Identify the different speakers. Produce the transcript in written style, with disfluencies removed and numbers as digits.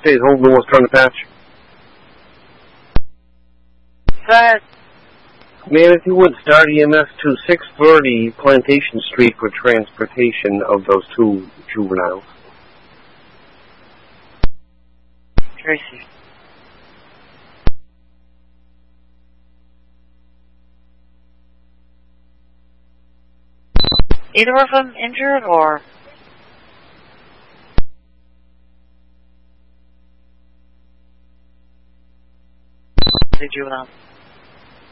Speaker 1: Stays Hold No More Strong Patch.
Speaker 2: Go ahead.
Speaker 1: Man, if you would, start EMS to 630 Plantation Street for transportation of those two juveniles.
Speaker 2: Tracy. Either of them injured or? The juvenile.